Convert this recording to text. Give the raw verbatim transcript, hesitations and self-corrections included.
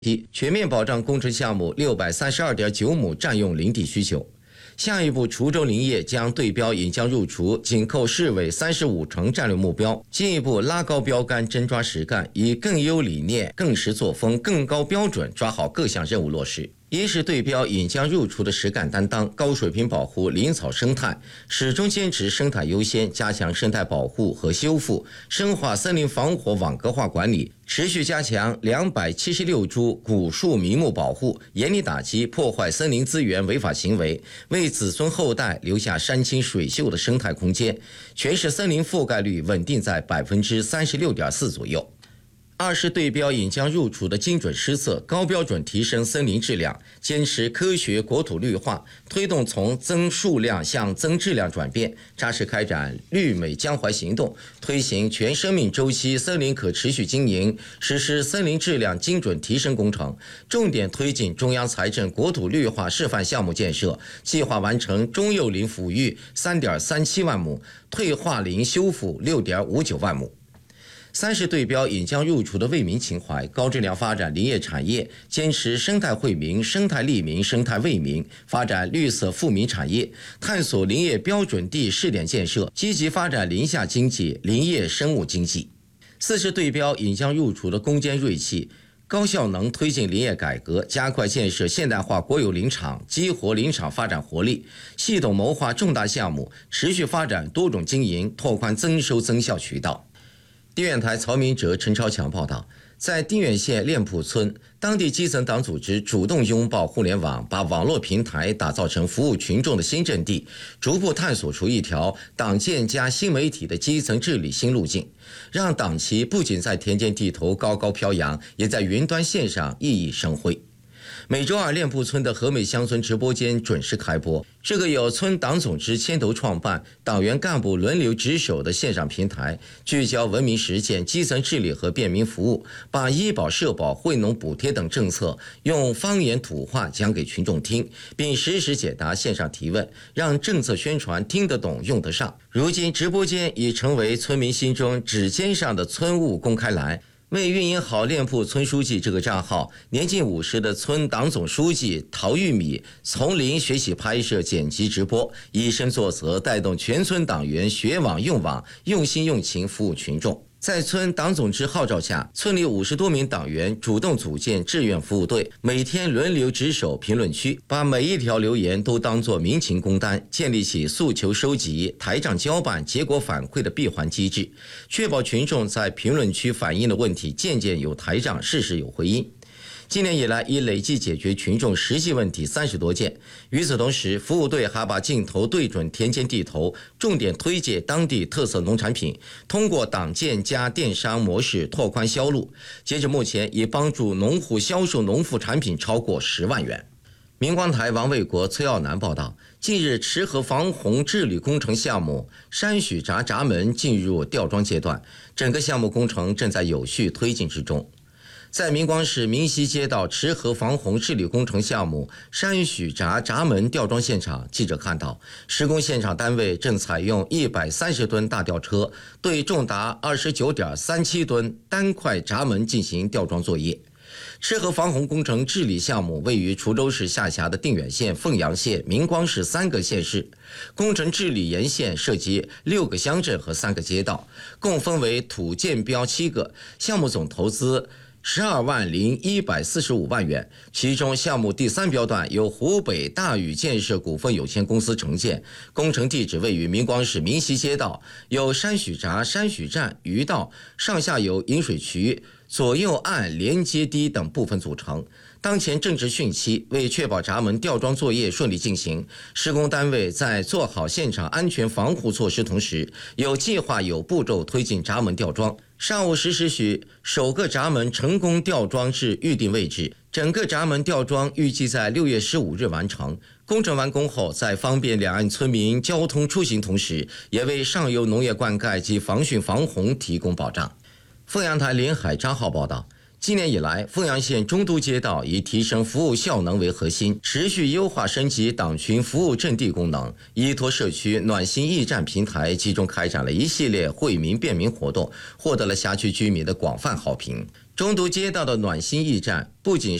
一、全面保障工程项目六百三十二点九亩占用林地需求。下一步，滁州林业将对标引江入滁，紧扣市委三十五城战略目标，进一步拉高标杆，真抓实干，以更优理念、更实作风、更高标准抓好各项任务落实。一是对标引江入滁的实干担当，高水平保护林草生态，始终坚持生态优先，加强生态保护和修复，深化森林防火网格化管理，持续加强两百七十六株古树名木保护，严厉打击破坏森林资源违法行为，为子孙后代留下山清水秀的生态空间。全市森林覆盖率稳定在百分之三十六点四左右。二是对标引江入滁的精准施策，高标准提升森林质量，坚持科学国土绿化，推动从增数量向增质量转变，扎实开展绿美江淮行动，推行全生命周期森林可持续经营，实施森林质量精准提升工程，重点推进中央财政国土绿化示范项目建设，计划完成中幼林抚育 三点三七万亩，退化林修复 六点五九万亩。三是对标引江入滁的为民情怀，高质量发展林业产业，坚持生态惠民、生态利民、生态为民，发展绿色富民产业，探索林业标准地试点建设，积极发展林下经济、林业生物经济。四是对标引江入滁的攻坚锐气，高效能推进林业改革，加快建设现代化国有林场，激活林场发展活力，系统谋划重大项目，持续发展多种经营，拓宽增收增效渠道。定远台曹明哲、陈超强报道，在定远县练浦村，当地基层党组织主动拥抱互联网，把网络平台打造成服务群众的新阵地，逐步探索出一条党建加新媒体的基层治理新路径，让党旗不仅在田间地头高高飘扬，也在云端线上熠熠生辉。每周二，练浦村的和美乡村直播间准时开播。这个由村党总支牵头创办、党员干部轮流值守的线上平台，聚焦文明实践、基层治理和便民服务，把医保、社保、惠农补贴等政策用方言土话讲给群众听，并实时解答线上提问，让政策宣传听得懂、用得上。如今，直播间已成为村民心中指尖上的村务公开栏。为运营好练浦村书记这个账号，年近五十的村党总书记陶玉米从零学习拍摄、剪辑、直播，以身作则，带动全村党员学网用网，用心用情服务群众。在村党总支号召下，村里五十多名党员主动组建志愿服务队，每天轮流值守评论区，把每一条留言都当作民情公单，建立起诉求收集、台账交办、结果反馈的闭环机制，确保群众在评论区反映的问题件件有台账，事事有回音。今年以来，已累计解决群众实际问题三十多件。与此同时，服务队还把镜头对准田间地头，重点推介当地特色农产品，通过党建加电商模式拓宽销路。截至目前，已帮助农户销售农副产品超过十万元。明光台王卫国、崔耀南报道，近日池河防洪治理工程项目山许闸闸门进入吊装阶段，整个项目工程正在有序推进之中。在明光市明溪街道池河防洪治理工程项目山许闸闸门吊装现场，记者看到，施工现场单位正采用一百三十吨大吊车，对重达二十九点三七吨单块闸门进行吊装作业。池河防洪工程治理项目位于滁州市下辖的定远县、凤阳县、明光市三个县市，工程治理沿线涉及六个乡镇和三个街道，共分为土建标七个，项目总投资十二万零一百四十五万元，其中项目第三标段由湖北大禹建设股份有限公司承建，工程地址位于明光市明溪街道，有山许闸、山许站、鱼道、上下游引水渠、左右岸连接堤等部分组成。当前正值汛期，为确保闸门吊装作业顺利进行，施工单位在做好现场安全防护措施同时，有计划有步骤推进闸门吊装。上午十时许，首个闸门成功吊装至预定位置，整个闸门吊装预计在六月十五日完成。工程完工后，在方便两岸村民交通出行同时，也为上游农业灌溉及防汛防洪提供保障。凤阳台林海张浩报道，今年以来，凤阳县中都街道以提升服务效能为核心，持续优化升级党群服务阵地功能，依托社区暖心驿站平台，集中开展了一系列惠民便民活动，获得了辖区居民的广泛好评。 中都街道的暖心驿站不仅